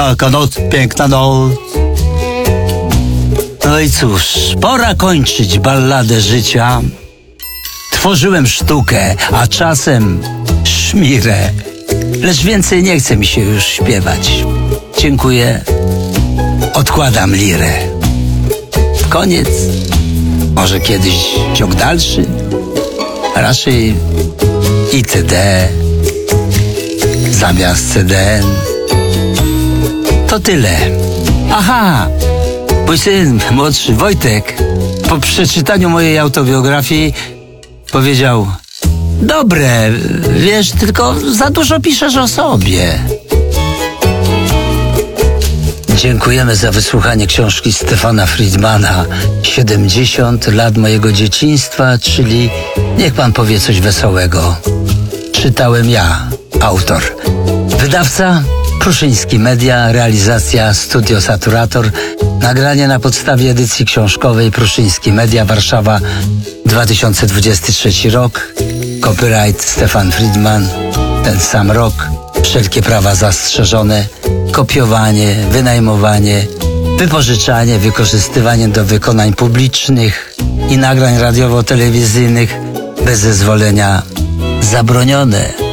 Taka noc, piękna noc. No i cóż, pora kończyć balladę życia. Tworzyłem sztukę, a czasem szmirę. Lecz więcej nie chce mi się już śpiewać. Dziękuję. Odkładam lirę. Koniec. Może kiedyś ciąg dalszy. Raczej itd. Zamiast CDN. To tyle. Aha! Mój syn młodszy, Wojtek, po przeczytaniu mojej autobiografii powiedział: dobre, wiesz, tylko za dużo piszesz o sobie. Dziękujemy za wysłuchanie książki Stefana Friedmana 70 lat mojego dzieciństwa, czyli niech pan powie coś wesołego. Czytałem ja, autor. Wydawca Pruszyński Media, realizacja Studio Saturator, nagranie na podstawie edycji książkowej Pruszyński Media, Warszawa, 2023 rok, copyright Stefan Friedman, ten sam rok, wszelkie prawa zastrzeżone, kopiowanie, wynajmowanie, wypożyczanie, wykorzystywanie do wykonań publicznych i nagrań radiowo-telewizyjnych bez zezwolenia zabronione.